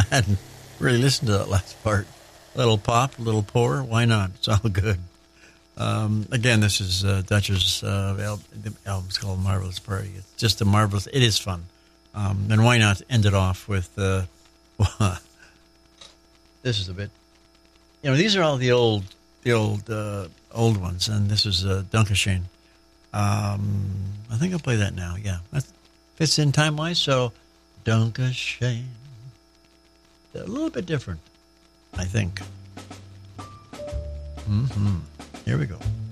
hadn't really listened to that last part. A little pop, a little pour. Why not? It's all good. Again, this is Dutch's the album's called Marvelous Party. It's just a marvelous. It is fun. And why not end it off with this is a bit. These are all the old ones, and this is Dunkashane. I think I'll play that now. Yeah, that fits in time wise. So Dunkashane, a little bit different, I think. Here we go.